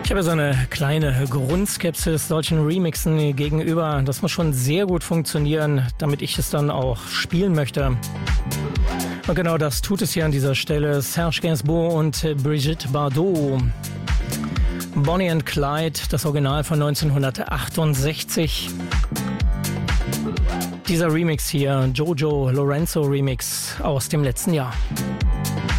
Ich habe so eine kleine Grundskepsis solchen Remixen gegenüber. Das muss schon sehr gut funktionieren, damit ich es dann auch spielen möchte. Und genau das tut es hier an dieser Stelle. Serge Gainsbourg und Brigitte Bardot. Bonnie and Clyde, das Original von 1968. Dieser Remix hier, Jojo Lorenzo Remix aus dem letzten Jahr.